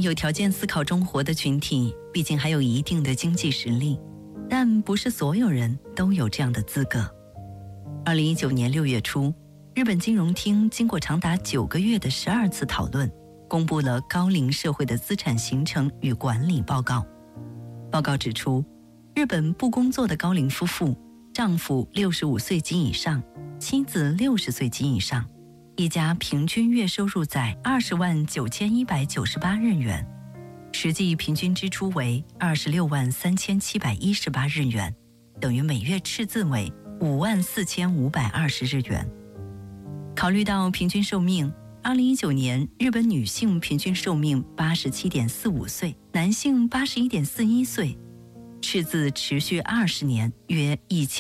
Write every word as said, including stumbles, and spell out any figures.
有条件思考中活的群体，毕竟还有一定的经济实力，但不是所有人都有这样的资格。二零一九年六月初，日本金融厅经过长达九个月的十二次讨论，公布了高龄社会的资产形成与管理报告。报告指出，日本不工作的高龄夫妇，丈夫六十五岁及以上，妻子六十岁及以上，一家平均月收入在二十万九千一百九十八日元，实际平均支出为二十六万三千七百一十八日元，等于每月赤字为五万四千五百二十日元。考虑到平均寿命，二零一九年日本女性平均寿命八十七点四五岁，男性八十一点四一岁，赤字持续二十年，约一千。